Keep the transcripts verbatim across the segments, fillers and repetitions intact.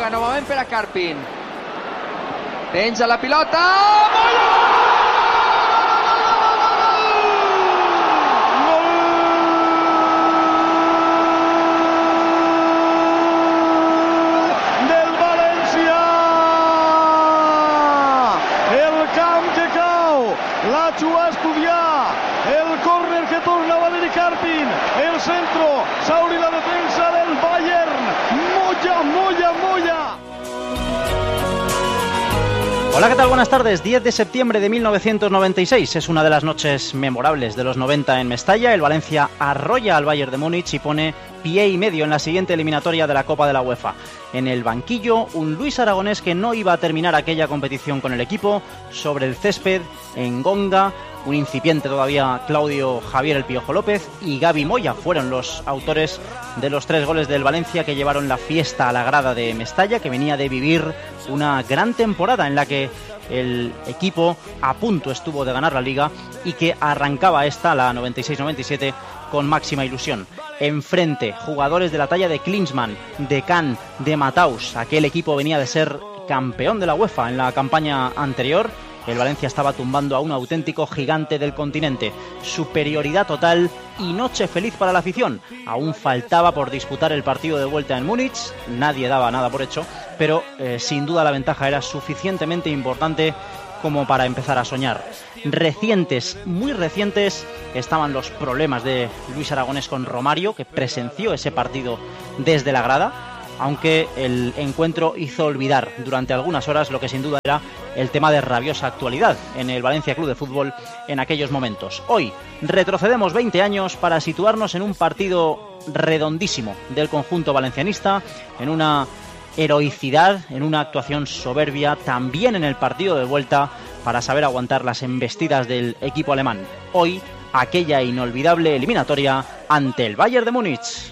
juga novament per a Karpin. Penja la pilota, Moya! L'Achu va estudiar el córner que torna Valeri Karpin, el centro, Sauri la defensa del Bayern, Moya, Moya, Moya. Hola, ¿qué tal? Buenas tardes. diez de septiembre de mil novecientos noventa y seis. Es una de las noches memorables de los noventa en Mestalla. El Valencia arrolla al Bayern de Múnich y pone pie y medio en la siguiente eliminatoria de la Copa de la UEFA. En el banquillo, un Luis Aragonés que no iba a terminar aquella competición con el equipo. Sobre el césped, en Gonga, un incipiente todavía Claudio Javier el Piojo López y Gabi Moya fueron los autores de los tres goles del Valencia que llevaron la fiesta a la grada de Mestalla, que venía de vivir una gran temporada en la que el equipo a punto estuvo de ganar la Liga y que arrancaba esta, la noventa y seis noventa y siete, con máxima ilusión. Enfrente, jugadores de la talla de Klinsmann, de Kahn, de Mataus. Aquel equipo venía de ser campeón de la UEFA en la campaña anterior. El Valencia estaba tumbando a un auténtico gigante del continente. Superioridad total y noche feliz para la afición. Aún faltaba por disputar el partido de vuelta en Múnich. Nadie daba nada por hecho, pero eh, sin duda la ventaja era suficientemente importante como para empezar a soñar. Recientes, muy recientes, estaban los problemas de Luis Aragonés con Romario, que presenció ese partido desde la grada, aunque el encuentro hizo olvidar durante algunas horas lo que sin duda era el tema de rabiosa actualidad en el Valencia Club de Fútbol en aquellos momentos. Hoy retrocedemos veinte años para situarnos en un partido redondísimo del conjunto valencianista, en una heroicidad, en una actuación soberbia, también en el partido de vuelta, para saber aguantar las embestidas del equipo alemán. Hoy, aquella inolvidable eliminatoria ante el Bayern de Múnich.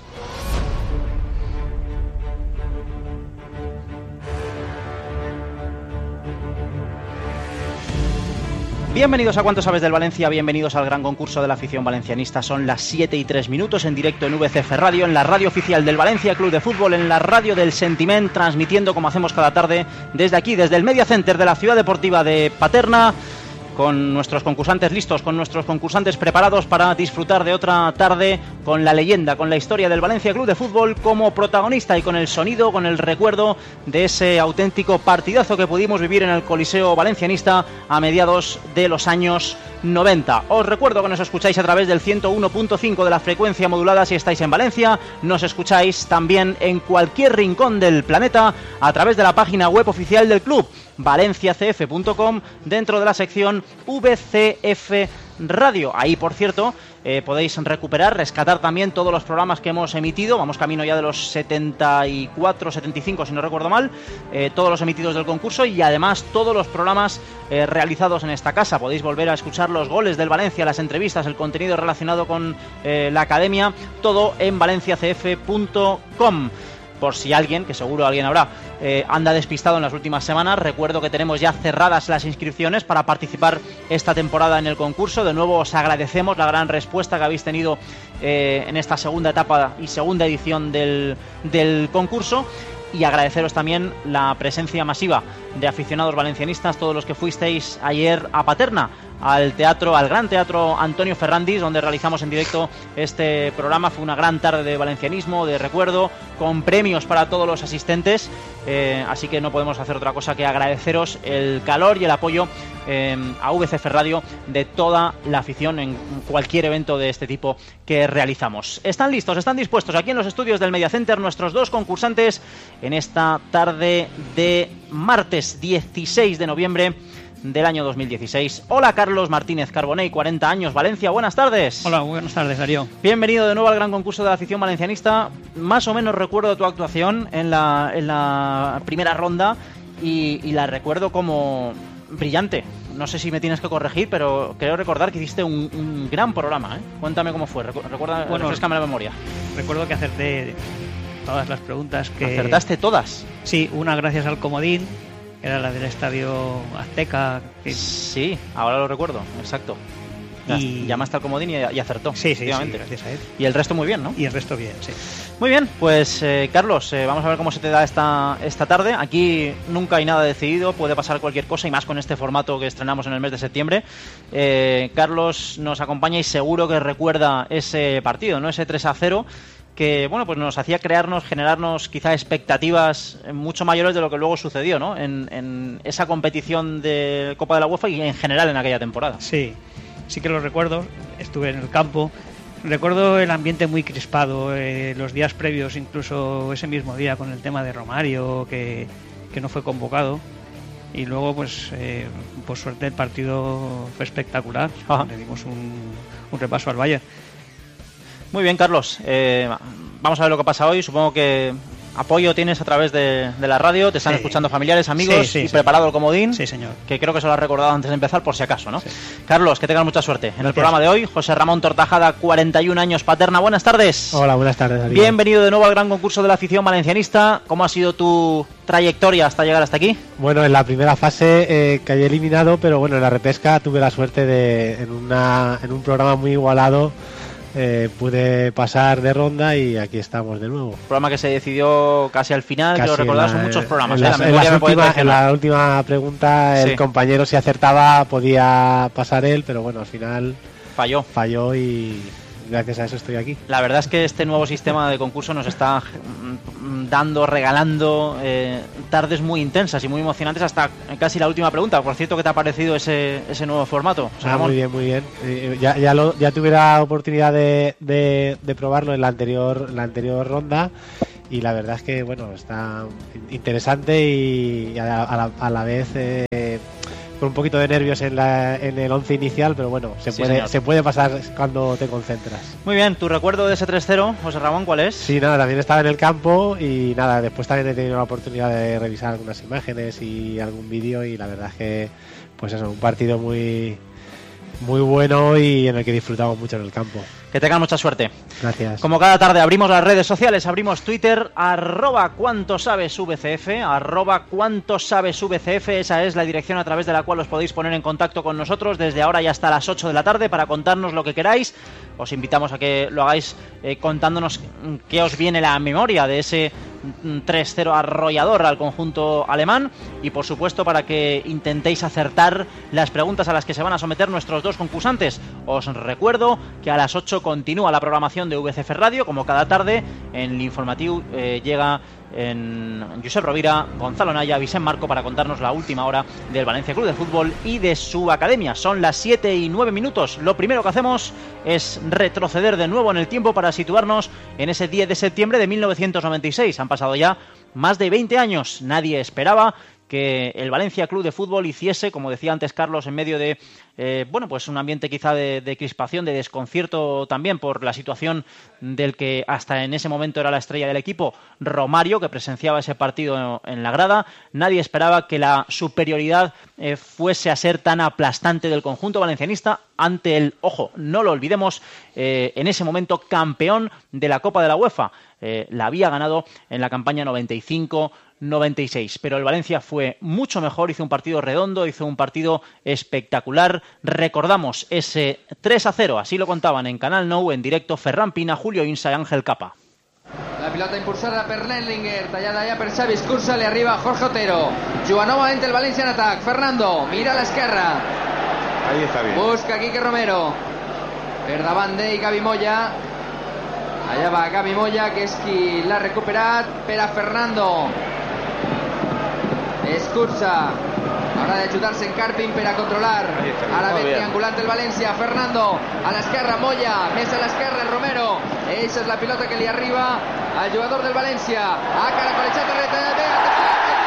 Bienvenidos a Cuánto Sabes del Valencia, bienvenidos al gran concurso de la afición valencianista. Son las siete y tres minutos en directo en V C F Radio, en la radio oficial del Valencia Club de Fútbol, en la radio del Sentiment, transmitiendo como hacemos cada tarde desde aquí, desde el Media Center de la Ciudad Deportiva de Paterna, con nuestros concursantes listos, con nuestros concursantes preparados para disfrutar de otra tarde con la leyenda, con la historia del Valencia Club de Fútbol como protagonista y con el sonido, con el recuerdo de ese auténtico partidazo que pudimos vivir en el Coliseo Valencianista a mediados de los años noventa. Os recuerdo que nos escucháis a través del ciento uno punto cinco de la frecuencia modulada si estáis en Valencia. Nos escucháis también en cualquier rincón del planeta a través de la página web oficial del club, valencia c f punto com, dentro de la sección V C F Radio. Ahí, por cierto, eh, podéis recuperar, rescatar también todos los programas que hemos emitido. Vamos camino ya de los setenta y cuatro, setenta y cinco, si no recuerdo mal, eh, todos los emitidos del concurso y además todos los programas eh, realizados en esta casa. Podéis volver a escuchar los goles del Valencia, las entrevistas, el contenido relacionado con eh, la academia, todo en valencia c f punto com. Por si alguien, que seguro alguien habrá, eh, anda despistado en las últimas semanas, recuerdo que tenemos ya cerradas las inscripciones para participar esta temporada en el concurso. De nuevo os agradecemos la gran respuesta que habéis tenido eh, en esta segunda etapa y segunda edición del, del concurso. Y agradeceros también la presencia masiva de aficionados valencianistas, todos los que fuisteis ayer a Paterna, al teatro, al gran teatro Antonio Ferrandis, donde realizamos en directo este programa. Fue una gran tarde de valencianismo, de recuerdo, con premios para todos los asistentes, eh, así que no podemos hacer otra cosa que agradeceros el calor y el apoyo eh, a V C F Radio de toda la afición en cualquier evento de este tipo que realizamos. Están listos, están dispuestos aquí en los estudios del Media Center nuestros dos concursantes en esta tarde de martes dieciséis de noviembre del año dos mil dieciséis. Hola, Carlos Martínez Carbonell, cuarenta años, Valencia, buenas tardes. Hola, buenas tardes, Darío. Bienvenido de nuevo al gran concurso de la afición valencianista. Más o menos recuerdo tu actuación en la, en la primera ronda y, y la recuerdo como brillante. No sé si me tienes que corregir, pero creo recordar que hiciste un, un gran programa, ¿eh? Cuéntame cómo fue, recuerda, bueno, refrescame la memoria. Recuerdo que acerté todas las preguntas que... ¿Acertaste todas? Sí, una gracias al comodín, era la del Estadio Azteca. Que... Sí, ahora lo recuerdo, exacto. Y llamaste al comodín y, y acertó. Sí, sí, sí, gracias a él. Y el resto muy bien, ¿no? Y el resto bien, sí. Muy bien, pues eh, Carlos, eh, vamos a ver cómo se te da esta, esta tarde. Aquí nunca hay nada decidido, puede pasar cualquier cosa y más con este formato que estrenamos en el mes de septiembre. Eh, Carlos nos acompaña y seguro que recuerda ese partido, ¿no? Ese tres a cero que, bueno, pues nos hacía crearnos, generarnos quizá expectativas mucho mayores de lo que luego sucedió, ¿no? En, en esa competición de Copa de la UEFA y en general en aquella temporada. Sí, sí que lo recuerdo, estuve en el campo. Recuerdo el ambiente muy crispado, eh, los días previos, incluso ese mismo día con el tema de Romario, que, que no fue convocado. Y luego, pues, eh, por suerte el partido fue espectacular. Ajá. Le dimos un, un repaso al Bayern. Muy bien, Carlos. Eh, vamos a ver lo que pasa hoy. Supongo que apoyo tienes a través de, de la radio. Te están sí. escuchando familiares, amigos sí, sí, y sí. preparado el comodín. Sí, señor. Que creo que se lo has recordado antes de empezar por si acaso, ¿no? Sí. Carlos, que tengas mucha suerte. En Gracias. El programa de hoy, José Ramón Tortajada, cuarenta y un años, Paterna. Buenas tardes. Hola, buenas tardes. David. Bienvenido de nuevo al gran concurso de la afición valencianista. ¿Cómo ha sido tu trayectoria hasta llegar hasta aquí? Bueno, en la primera fase eh, caí eliminado, pero bueno, en la repesca tuve la suerte de, en, una, en un programa muy igualado, Eh, pude pasar de ronda y aquí estamos de nuevo. Programa que se decidió casi al final, que lo recordás, son muchos programas. En, ¿eh? las, la en, las me última, en la última pregunta el sí. compañero, si acertaba, podía pasar él, pero bueno, al final falló. Falló y gracias a eso estoy aquí. La verdad es que este nuevo sistema de concurso nos está dando, regalando eh, tardes muy intensas y muy emocionantes hasta casi la última pregunta. Por cierto, ¿qué te ha parecido ese, ese nuevo formato? Ah, muy bien, muy bien. Eh, ya, ya, lo, ya tuve la oportunidad de, de, de probarlo en la anterior, la anterior ronda y la verdad es que bueno, está interesante y a la, a la, a la vez eh, con un poquito de nervios en, la, en el once inicial, pero bueno, se, sí, puede, se puede pasar cuando te concentras. Muy bien, ¿tu recuerdo de ese tres cero, José Ramón, cuál es? Sí, nada, también estaba en el campo y nada, después también he tenido la oportunidad de revisar algunas imágenes y algún vídeo y la verdad es que, pues eso, un partido muy, muy bueno y en el que disfrutamos mucho en el campo. Que tengan mucha suerte. Gracias. Como cada tarde abrimos las redes sociales, abrimos Twitter, arroba cuánto sabes V C F, arroba cuánto sabes V C F, esa es la dirección a través de la cual os podéis poner en contacto con nosotros desde ahora y hasta las ocho de la tarde para contarnos lo que queráis. Os invitamos a que lo hagáis eh, contándonos qué os viene a la memoria de ese tres cero arrollador al conjunto alemán y por supuesto para que intentéis acertar las preguntas a las que se van a someter nuestros dos concursantes. Os recuerdo que a las ocho continúa la programación de V C F Radio, como cada tarde en el informativo eh, llega en Josep Rovira, Gonzalo Naya, Vicent Marco para contarnos la última hora del Valencia Club de Fútbol y de su academia. Son las siete y nueve minutos. Lo primero que hacemos es retroceder de nuevo en el tiempo para situarnos en ese diez de septiembre de mil novecientos noventa y seis. Han pasado ya más de veinte años. Nadie esperaba que el Valencia Club de Fútbol hiciese, como decía antes Carlos, en medio de eh, bueno, pues un ambiente quizá de, de crispación, de desconcierto también por la situación del que hasta en ese momento era la estrella del equipo, Romario, que presenciaba ese partido en la grada. Nadie esperaba que la superioridad eh, fuese a ser tan aplastante del conjunto valencianista ante el, ojo, no lo olvidemos, eh, en ese momento campeón de la Copa de la UEFA. Eh, la había ganado en la campaña noventa y cinco noventa y seis, pero el Valencia fue mucho mejor, hizo un partido redondo, hizo un partido espectacular. Recordamos ese tres a cero, así lo contaban en Canal Nou en directo Ferran Pina, Julio Insa y Ángel Capa. La pilota impulsada per Nendlinger, tallada ya per Xavi Escursa, le arriba Jorge Otero. Juga novamente el Valencia en atac. Fernando, mira a l'esquerra. Ahí está bien. Busca Quique Romero. Per davant d'ell Gavi Moya. Allà va Gavi Moya, que és qui l'ha recuperat per a Fernando. Escursa. Haurà d'ajudar-se en Carpin per a controlar. Ara ve triangulant el València. Fernando a l'esquerra, Moya, més a l'esquerra el Romero. Eixa és la pilota que li arriba al jugador del València. Ha caracolejat el rete. Bé, atenció.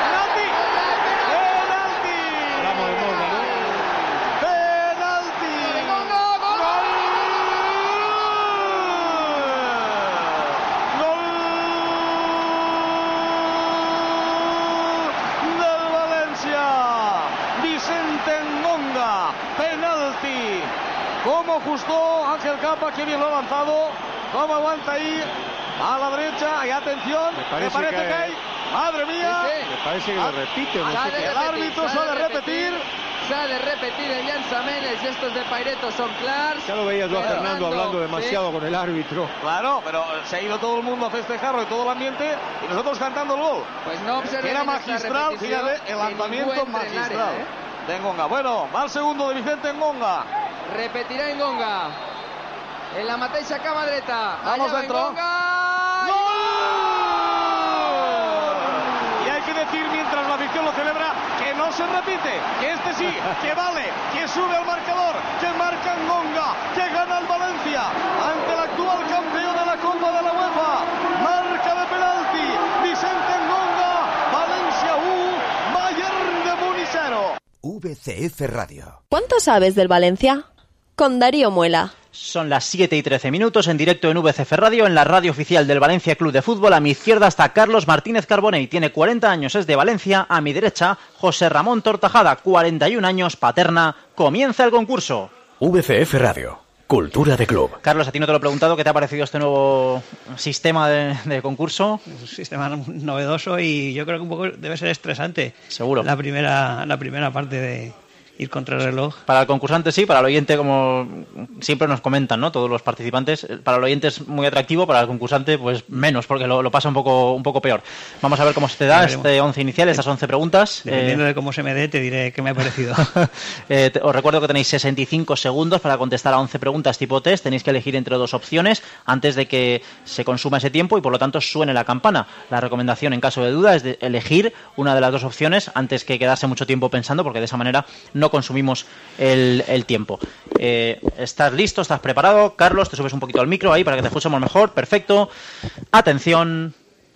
Cómo ajustó Ángel Capa, que bien lo ha lanzado. Cómo aguanta ahí a la derecha. Y atención, me parece, me parece que... que hay. Madre mía. Me parece que lo repite. No sé el árbitro suele repetir. S'ha de repetir el llançaments y estos de Paireto son clars. Ya lo veías tú a Fernando hablando demasiado, ¿sí?, con el árbitro. Claro, pero se ha ido todo el mundo a festejarlo y todo el ambiente y nosotros cantando el gol. Pues no observen. Era magistral, fíjate, el lanzamiento magistral área, ¿eh?, de Ngonga. Bueno, va el segundo de Vicente Ngonga. Repetirá Ngonga. En la mateixa cama dreta. Vamos Allá dentro. Ngonga. ¡Gol! Y hay que decir, mientras la afición lo celebra, que no se repite, que este sí, que vale, que sube al marcador, que marca Ngonga, que gana el Valencia ante el actual campeón de la Copa de la UEFA. Marca de penalti, Vicente Ngonga, Valencia uno, Bayern de Múnich cero. V C F Radio. ¿Cuánto sabes del Valencia? Con Darío Muela. Son las siete y trece minutos en directo en V C F Radio, en la radio oficial del Valencia Club de Fútbol. A mi izquierda está Carlos Martínez Carbonell, tiene cuarenta años, es de Valencia. A mi derecha, José Ramón Tortajada, cuarenta y un años, Paterna. Comienza el concurso. V C F Radio, cultura de club. Carlos, a ti no te lo he preguntado, ¿qué te ha parecido este nuevo sistema de, de concurso? Es un sistema novedoso y yo creo que un poco debe ser estresante. Seguro. La primera, la primera parte de ir contra el reloj. Para el concursante sí, para el oyente, como siempre nos comentan, ¿no?, todos los participantes, para el oyente es muy atractivo, para el concursante pues menos, porque lo, lo pasa un poco un poco peor. Vamos a ver cómo se te da este once inicial, estas once preguntas. Dependiendo eh... de cómo se me dé, te diré qué me ha parecido. eh, te, os recuerdo que tenéis sesenta y cinco segundos para contestar a once preguntas tipo test. Tenéis que elegir entre dos opciones antes de que se consuma ese tiempo y por lo tanto suene la campana. La recomendación en caso de duda es de elegir una de las dos opciones antes que quedarse mucho tiempo pensando, porque de esa manera no consumimos el, el tiempo. Eh, ¿Estás listo? ¿Estás preparado? Carlos, te subes un poquito al micro ahí para que te escuchemos mejor. Perfecto. Atención.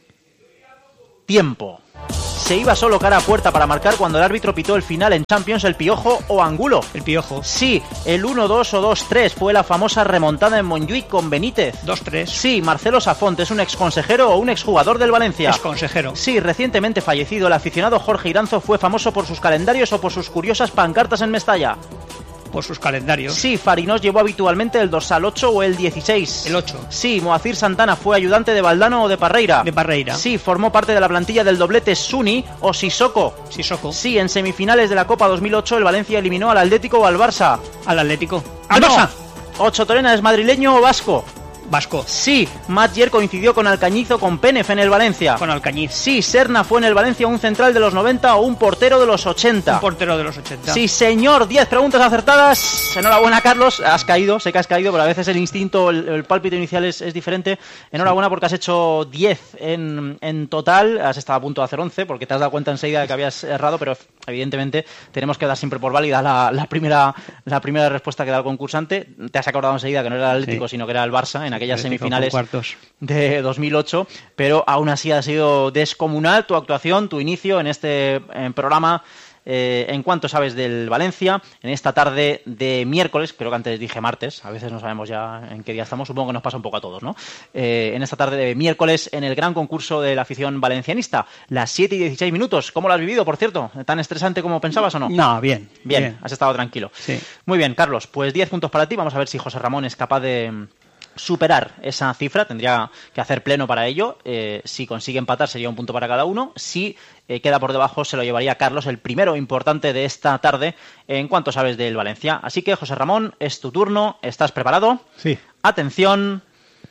Tiempo. Se iba solo cara a puerta para marcar cuando el árbitro pitó el final en Champions. ¿El Piojo o Angulo? El Piojo. Sí. ¿El uno dos o dos tres fue la famosa remontada en Montjuïc con Benítez? dos tres. Sí. ¿Marcelo Safont es un exconsejero o un exjugador del Valencia? Exconsejero. Sí. ¿Recientemente fallecido el aficionado Jorge Iranzo fue famoso por sus calendarios o por sus curiosas pancartas en Mestalla? Por sus calendarios. Sí. ¿Farinós llevó habitualmente el dorsal ocho o el dieciséis? El ocho. Sí. ¿Moacir Santana fue ayudante de Valdano o de Parreira? De Parreira. Sí. ¿Formó parte de la plantilla del doblete Suni o Sissoko? Sissoko. Sí. ¿En semifinales de la Copa dos mil ocho el Valencia eliminó al Atlético o al Barça? Al Atlético. ¡Al no. Barça! ¿Ocho Torena es madrileño o vasco? Vasco. Sí. ¿Matjer coincidió con Alcañiz o con Penef en el Valencia? Con Alcañiz. Sí. ¿Serna fue en el Valencia un central de los noventa o un portero de los ochenta? Un portero de los ochenta. Sí, señor. diez preguntas acertadas. Enhorabuena, Carlos. Has caído, sé que has caído, pero a veces el instinto, el, el pálpito inicial es, es diferente. Enhorabuena porque has hecho diez en, en total. Has estado a punto de hacer once porque te has dado cuenta enseguida de que habías errado, pero evidentemente tenemos que dar siempre por válida la, la, primera, la primera respuesta que da el concursante. Te has acordado enseguida que no era el Atlético, sí, sino que era el Barça en aquellas semifinales de dos mil ocho, pero aún así ha sido descomunal tu actuación, tu inicio en este en programa. Eh, en cuanto sabes del Valencia, en esta tarde de miércoles, creo que antes dije martes, a veces no sabemos ya en qué día estamos, supongo que nos pasa un poco a todos, ¿no? Eh, en esta tarde de miércoles, en el gran concurso de la afición valencianista, las siete y dieciséis minutos. ¿Cómo lo has vivido, por cierto? ¿Tan estresante como pensabas o no? No, bien. Bien, bien. Has estado tranquilo. Sí. Muy bien, Carlos, pues diez puntos para ti. Vamos a ver si José Ramón es capaz de superar esa cifra. Tendría que hacer pleno para ello. Eh, si consigue empatar sería un punto para cada uno. Si eh, queda por debajo se lo llevaría Carlos, el primero importante de esta tarde en cuanto sabes del Valencia. Así que, José Ramón, es tu turno. ¿Estás preparado? Sí. Atención.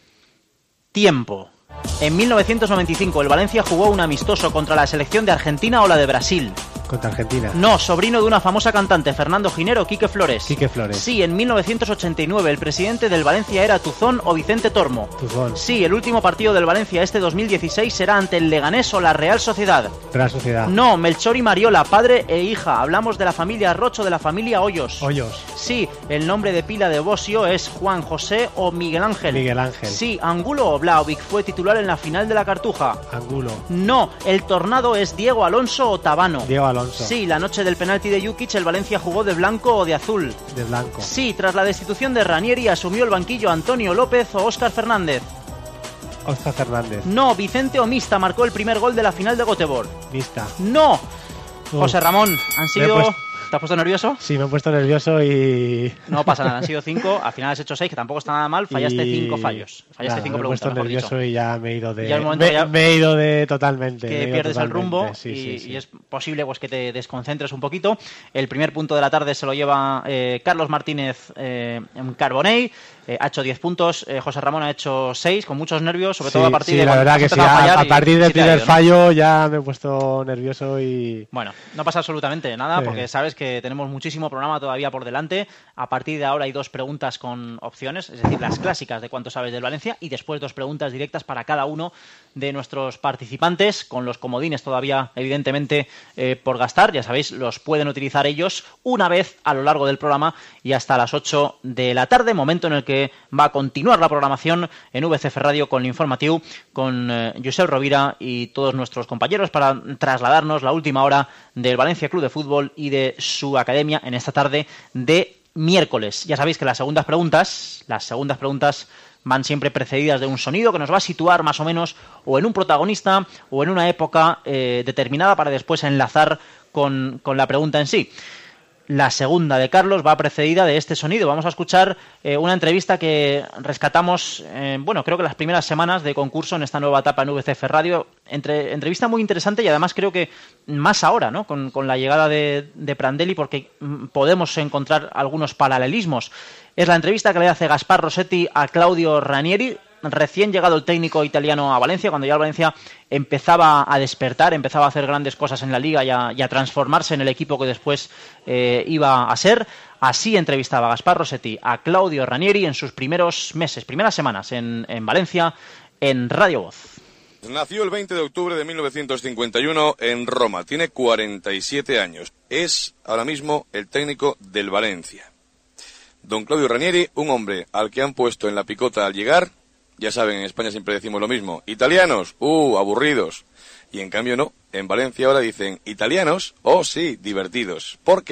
Tiempo. En mil novecientos noventa y cinco el Valencia jugó un amistoso contra la selección de Argentina o la de Brasil. Contra Argentina. No, sobrino de una famosa cantante, Fernando Ginero, Quique Flores. Quique Flores. Sí, en mil novecientos ochenta y nueve el presidente del Valencia era Tuzón o Vicente Tormo. Tuzón. Sí, el último partido del Valencia este dos mil dieciséis será ante el Leganés o la Real Sociedad. Real Sociedad. No, Melchor y Mariola, padre e hija. Hablamos de la familia Rocho, de la familia Hoyos. Hoyos. Sí, el nombre de pila de Bosio es Juan José o Miguel Ángel. Miguel Ángel. Sí, Angulo o Blaovic fue titular en la final de la Cartuja. Angulo. No, el Tornado es Diego Alonso o Tabano. Diego Alonso. Sí, la noche del penalti de Jukic el Valencia jugó de blanco o de azul. De blanco. Sí, tras la destitución de Ranieri asumió el banquillo Antonio López o Óscar Fernández. Óscar Fernández. No, Vicente o Mista marcó el primer gol de la final de Göteborg. Mista. No. Uh. José Ramón, han sido Me he puesto, ¿Te has puesto nervioso? Sí, me he puesto nervioso y... No pasa nada, han sido cinco, al final has hecho seis, que tampoco está nada mal, fallaste y... cinco fallos. Fallaste nada, cinco me preguntas, he puesto nervioso dicho. y ya me he ido de... Ya el momento me, ya... me he ido de totalmente. Que pierdes totalmente. el rumbo sí, y, sí, sí. y es posible pues que te desconcentres un poquito. El primer punto de la tarde se lo lleva eh, Carlos Martínez eh, Carbonell. Eh, ha hecho diez puntos, eh, José Ramón ha hecho seis, con muchos nervios, sobre sí, todo a partir sí, de la verdad que sí, a, a partir del primer ido, ¿no? fallo ya me he puesto nervioso y... Bueno, no pasa absolutamente nada, sí. porque sabes que tenemos muchísimo programa todavía por delante. A partir de ahora hay dos preguntas con opciones, es decir, las clásicas de cuánto sabes del Valencia, y después dos preguntas directas para cada uno de nuestros participantes, con los comodines todavía, evidentemente, eh, por gastar. Ya sabéis, los pueden utilizar ellos una vez a lo largo del programa y hasta las ocho de la tarde, momento en el que va a continuar la programación en V C F Radio con el informatiu, con eh, Josep Rovira y todos nuestros compañeros para trasladarnos la última hora del Valencia Club de Fútbol y de su academia en esta tarde de miércoles. Ya sabéis que las segundas preguntas, las segundas preguntas van siempre precedidas de un sonido que nos va a situar más o menos o en un protagonista o en una época eh, determinada para después enlazar con, con la pregunta en sí. La segunda de Carlos va precedida de este sonido. Vamos a escuchar eh, una entrevista que rescatamos, eh, bueno, creo que las primeras semanas de concurso en esta nueva etapa en V C F Radio. Entre, entrevista muy interesante y además creo que más ahora, ¿no? Con, con la llegada de, de Prandelli, porque mm, podemos encontrar algunos paralelismos. Es la entrevista que le hace Gaspar Rossetti a Claudio Ranieri, recién llegado el técnico italiano a Valencia, cuando ya el Valencia empezaba a despertar, empezaba a hacer grandes cosas en la Liga y a, y a transformarse en el equipo que después eh, iba a ser. Así entrevistaba Gaspar Rossetti a Claudio Ranieri en sus primeros meses, primeras semanas en, en Valencia, en Radio Voz. Nació el veinte de octubre de mil novecientos cincuenta y uno en Roma, tiene cuarenta y siete años, es ahora mismo el técnico del Valencia. Don Claudio Ranieri, un hombre al que han puesto en la picota al llegar. Ya saben, en España siempre decimos lo mismo. Italianos, uh, aburridos. Y en cambio no, en Valencia ahora dicen italianos, oh sí, divertidos. Porque